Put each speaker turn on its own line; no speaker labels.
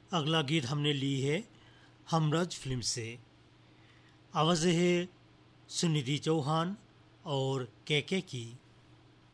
अगला गीत हमने ली है हमराज फिल्म से। आवाज़ है सुनिधि चौहान और के की।